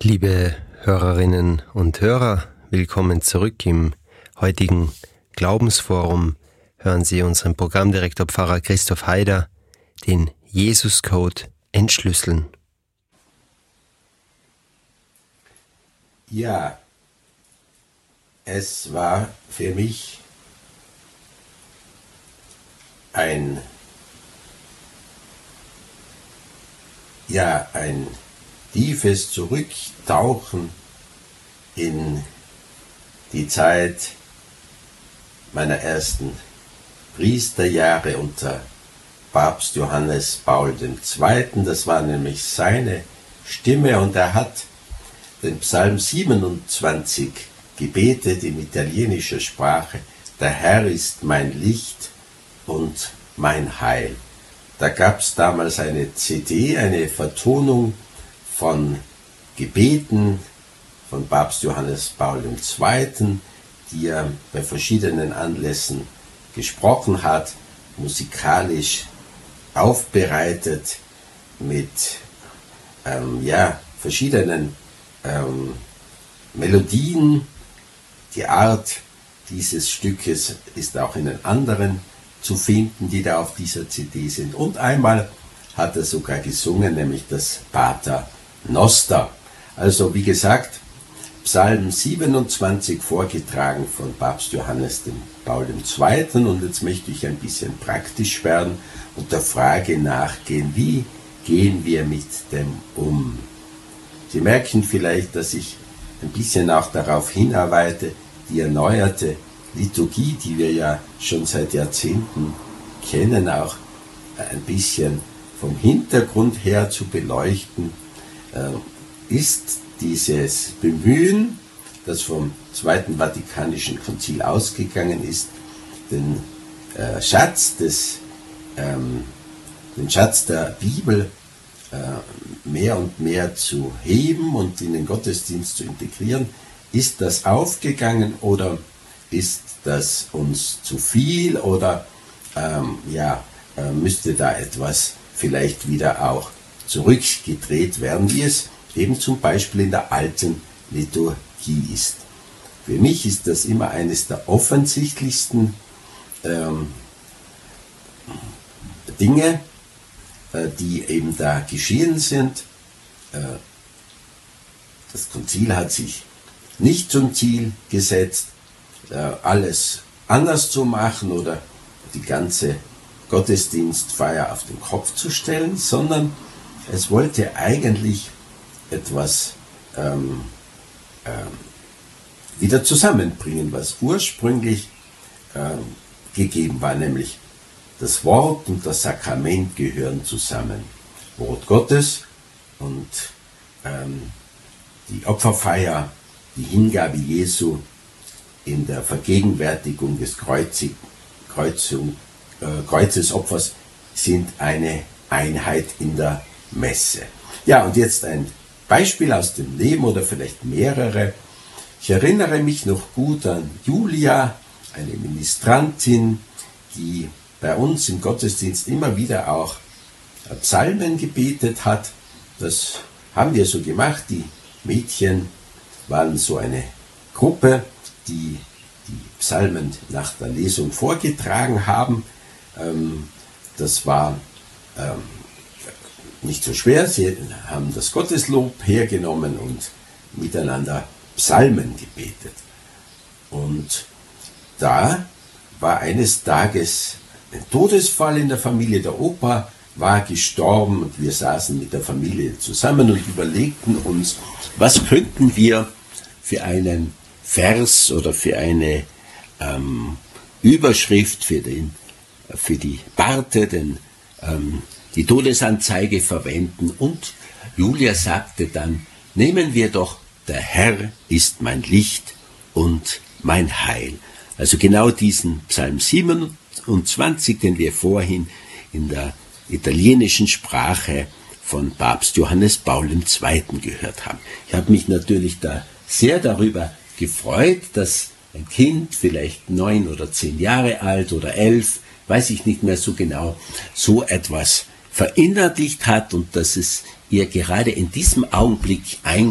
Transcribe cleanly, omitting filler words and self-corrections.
Liebe Hörerinnen und Hörer, willkommen zurück im heutigen Glaubensforum. Hören Sie unseren Programmdirektor Pfarrer Christoph Haider, den Jesus-Code entschlüsseln. Ja, es war für mich ein tiefes Zurücktauchen in die Zeit meiner ersten Priesterjahre unter Papst Johannes Paul II. Das war nämlich seine Stimme und er hat den Psalm 27 gebetet in italienischer Sprache. Der Herr ist mein Licht und mein Heil. Da gab es damals eine CD, eine Vertonung von Gebeten von Papst Johannes Paul II., die er bei verschiedenen Anlässen gesprochen hat, musikalisch aufbereitet mit verschiedenen Melodien. Die Art dieses Stückes ist auch in den anderen zu finden, die da auf dieser CD sind. Und einmal hat er sogar gesungen, nämlich das Pater Noster. Also wie gesagt, Psalm 27 vorgetragen von Papst Johannes Paul II. Und jetzt möchte ich ein bisschen praktisch werden und der Frage nachgehen, wie gehen wir mit dem um? Sie merken vielleicht, dass ich ein bisschen auch darauf hinarbeite, die erneuerte Liturgie, die wir ja schon seit Jahrzehnten kennen, auch ein bisschen vom Hintergrund her zu beleuchten, ist dieses Bemühen, das vom Zweiten Vatikanischen Konzil ausgegangen ist, den Schatz der Bibel mehr und mehr zu heben und in den Gottesdienst zu integrieren. Ist das aufgegangen oder ist das uns zu viel oder müsste da etwas vielleicht wieder auch zurückgedreht werden, wie es eben zum Beispiel in der alten Liturgie ist. Für mich ist das immer eines der offensichtlichsten Dinge, die eben da geschehen sind. Das Konzil hat sich nicht zum Ziel gesetzt, alles anders zu machen oder die ganze Gottesdienstfeier auf den Kopf zu stellen, sondern es wollte eigentlich etwas wieder zusammenbringen, was ursprünglich gegeben war, nämlich das Wort und das Sakrament gehören zusammen. Wort Gottes und die Opferfeier, die Hingabe Jesu in der Vergegenwärtigung des Kreuzesopfers sind eine Einheit in der Messe. Ja, und jetzt ein Beispiel aus dem Leben oder vielleicht mehrere. Ich erinnere mich noch gut an Julia, eine Ministrantin, die bei uns im Gottesdienst immer wieder auch Psalmen gebetet hat. Das haben wir so gemacht. Die Mädchen waren so eine Gruppe, die die Psalmen nach der Lesung vorgetragen haben. Das war nicht so schwer. Sie haben das Gotteslob hergenommen und miteinander Psalmen gebetet. Und da war eines Tages ein Todesfall in der Familie. Der Opa war gestorben und wir saßen mit der Familie zusammen und überlegten uns, was könnten wir für einen Vers oder für eine Überschrift für die Parte, die Todesanzeige verwenden. Und Julia sagte dann, nehmen wir doch, der Herr ist mein Licht und mein Heil. Also genau diesen Psalm 27, den wir vorhin in der italienischen Sprache von Papst Johannes Paul II. Gehört haben. Ich habe mich natürlich da sehr darüber gefreut, dass ein Kind, vielleicht 9 oder 10 Jahre alt oder 11, weiß ich nicht mehr so genau, so etwas verinnerlicht hat und dass es ihr gerade in diesem Augenblick